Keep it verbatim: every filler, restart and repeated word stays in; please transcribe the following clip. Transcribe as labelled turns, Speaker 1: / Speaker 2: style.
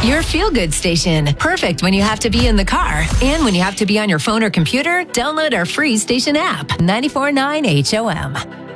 Speaker 1: your feel-good station. Perfect when you have to be in the car. And when you have to be on your phone or computer, download our free station app, ninety-four point nine H O M.